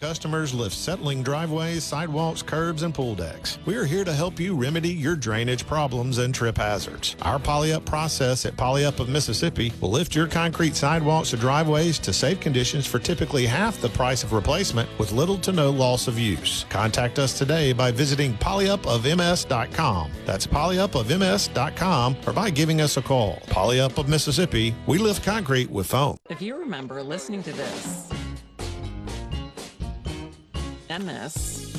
customers lift settling driveways, sidewalks, curbs, and pool decks. We are here to help you remedy your drainage problems and trip hazards. Our poly-up process at Poly-Up of Mississippi will lift your concrete sidewalks or driveways to safe conditions for typically half the price of replacement with little to no loss of use. Contact us today by visiting polyupofms.com. That's polyupofms.com, or by giving us a call. Poly-Up of Mississippi, we lift concrete with foam. If you remember listening to this, and this,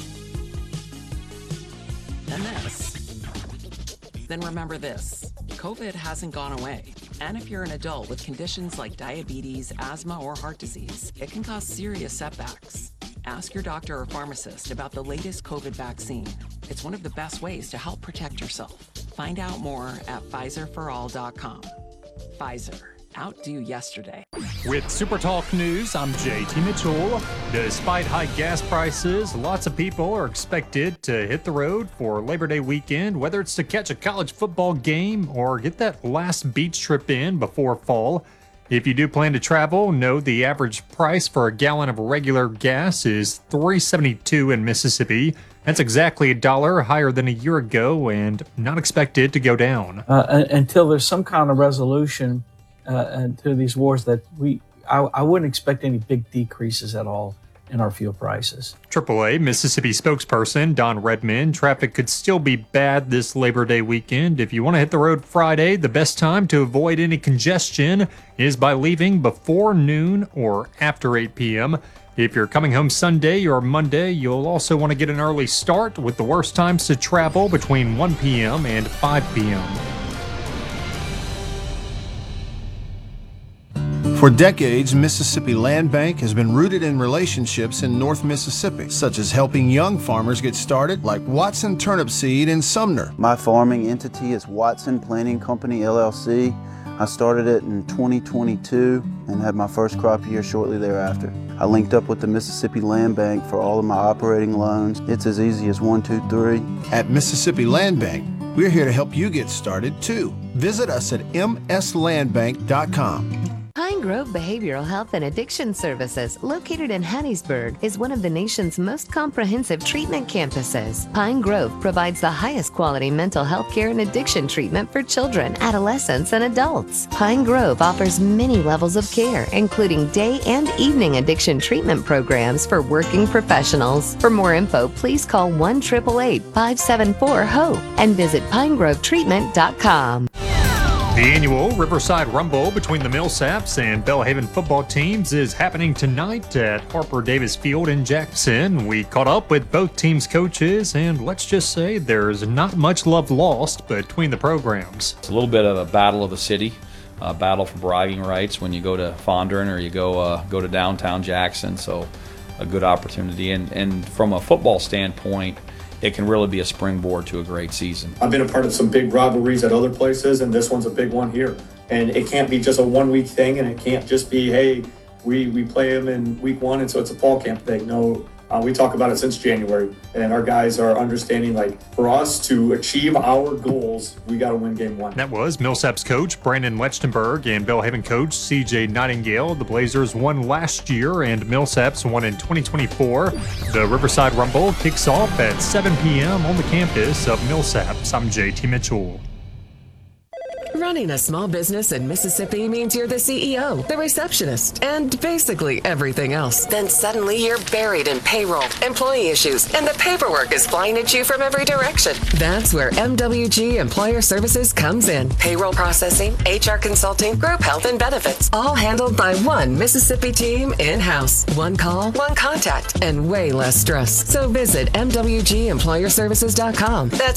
and this, then remember this. COVID hasn't gone away. And if you're an adult with conditions like diabetes, asthma, or heart disease, it can cause serious setbacks. Ask your doctor or pharmacist about the latest COVID vaccine. It's one of the best ways to help protect yourself. Find out more at PfizerForAll.com. Pfizer. Outdo yesterday. With Super Talk News, I'm JT Mitchell. Despite high gas prices, lots of people are expected to hit the road for Labor Day weekend, whether it's to catch a college football game or get that last beach trip in before fall. If you do plan to travel, know the average price for a gallon of regular gas is $3.72 in Mississippi. That's exactly $1 higher than a year ago and not expected to go down. Until there's some kind of resolution to these wars, that I wouldn't expect any big decreases at all in our fuel prices. AAA Mississippi spokesperson Don Redmond, traffic could still be bad this Labor Day weekend. If you want to hit the road Friday, the best time to avoid any congestion is by leaving before noon or after 8 p.m. If you're coming home Sunday or Monday, you'll also want to get an early start, with the worst times to travel between 1 p.m. and 5 p.m. For decades, Mississippi Land Bank has been rooted in relationships in North Mississippi, such as helping young farmers get started, like Watson Turnip Seed in Sumner. My farming entity is Watson Planting Company, LLC. I started it in 2022 and had my first crop year shortly thereafter. I linked up with the Mississippi Land Bank for all of my operating loans. It's as easy as 1, 2, 3. At Mississippi Land Bank, we're here to help you get started too. Visit us at mslandbank.com. Pine Grove Behavioral Health and Addiction Services, located in Hattiesburg, is one of the nation's most comprehensive treatment campuses. Pine Grove provides the highest quality mental health care and addiction treatment for children, adolescents, and adults. Pine Grove offers many levels of care, including day and evening addiction treatment programs for working professionals. For more info, please call 1-888-574-HOPE and visit pinegrovetreatment.com. The annual Riverside Rumble between the Millsaps and Belhaven football teams is happening tonight at Harper Davis Field in Jackson. We caught up with both teams' coaches, and let's just say there's not much love lost between the programs. It's a little bit of a battle of the city, a battle for bragging rights when you go to Fondren or you go to downtown Jackson, so a good opportunity. And from a football standpoint, it can really be a springboard to a great season. I've been a part of some big rivalries at other places, and this one's a big one here. And it can't be just a one-week thing, and it can't just be, hey, we play them in week 1, and so it's a fall camp thing. No, we talk about it since January, and our guys are understanding, like, for us to achieve our goals, we got to win game 1. That was Millsaps coach Brandon Lechtenberg and Belhaven coach CJ Nightingale. The Blazers won last year, and Millsaps won in 2024. The Riverside Rumble kicks off at 7 p.m. on the campus of Millsaps. I'm JT Mitchell. Running a small business in Mississippi means you're the CEO, the receptionist, and basically everything else. Then suddenly you're buried in payroll, employee issues, and the paperwork is flying at you from every direction. That's where MWG Employer Services comes in. Payroll processing, HR consulting, group health and benefits, all handled by one Mississippi team in-house. One call, one contact, and way less stress. So visit MWGEmployerServices.com. That's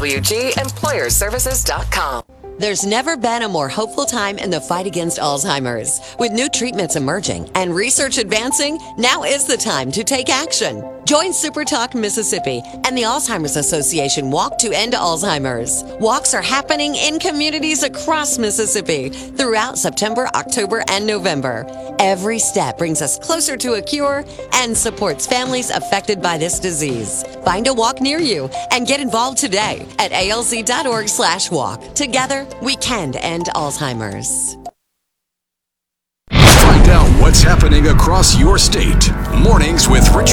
MWGEmployerServices.com. There's never been a more hopeful time in the fight against Alzheimer's. With new treatments emerging and research advancing, now is the time to take action. Join Super Talk Mississippi and the Alzheimer's Association Walk to End Alzheimer's. Walks are happening in communities across Mississippi throughout September, October, and November. Every step brings us closer to a cure and supports families affected by this disease. Find a walk near you and get involved today at alz.org/walk. Together, we can end Alzheimer's. Find out what's happening across your state. Mornings with Richard